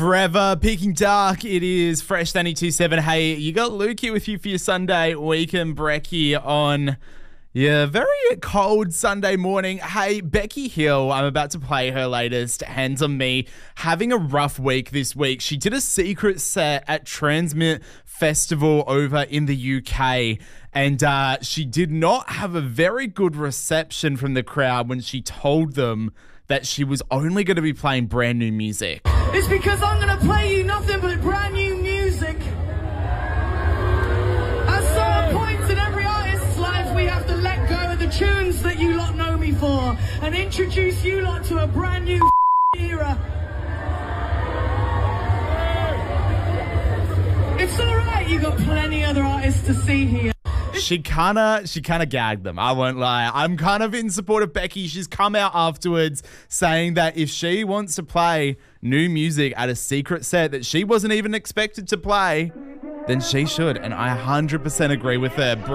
Forever Peaking Dark, it is Fresh 92.7. Hey, you got Luke here with you for your Sunday weekend brekkie on your very cold Sunday morning. Hey, Becky Hill, I'm about to play her latest, Hands on Me, having a rough week this week. She did a secret set at Transmit Festival over in the UK, and she did not have a very good reception from the crowd when she told them that she was only going to be playing brand new music. It's because I'm going to play you nothing but brand new music. At certain points in every artist's life, we have to let go of the tunes that you lot know me for and introduce you lot to a brand new era. It's alright, you got plenty other artists to see here. She kind of gagged them, I won't lie. I'm kind of in support of Becky. She's come out afterwards saying that if she wants to play new music at a secret set that she wasn't even expected to play, then she should. And I 100% agree with her.